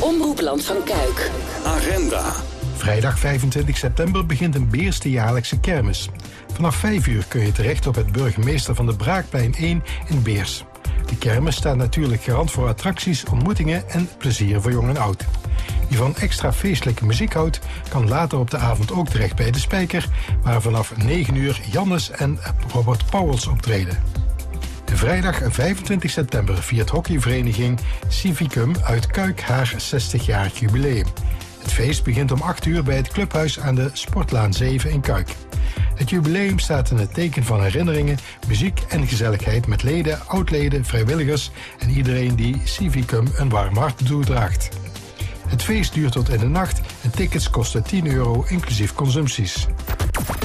Omroepland van Kuik. Agenda. Vrijdag 25 september begint een Beerste jaarlijkse kermis. Vanaf 5 uur kun je terecht op het Burgemeester van de Braakplein 1 in Beers. De kermis staat natuurlijk garant voor attracties, ontmoetingen en plezier voor jong en oud. Wie van extra feestelijke muziek houdt, kan later op de avond ook terecht bij de Spijker, waar vanaf 9 uur Jannes en Robert Pauwels optreden. De vrijdag 25 september viert hockeyvereniging Civicum uit Kuik haar 60-jarig jubileum. Het feest begint om 8 uur bij het clubhuis aan de Sportlaan 7 in Kuik. Het jubileum staat in het teken van herinneringen, muziek en gezelligheid met leden, oud-leden, vrijwilligers en iedereen die Civicum een warm hart toedraagt. Het feest duurt tot in de nacht en tickets kosten €10 inclusief consumpties.